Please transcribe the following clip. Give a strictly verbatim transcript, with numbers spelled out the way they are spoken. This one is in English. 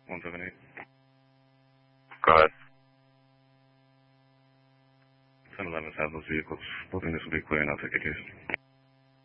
one seven eight. Go ahead. ten eleven has those vehicles. Hoping this will be clear and I'll take a case.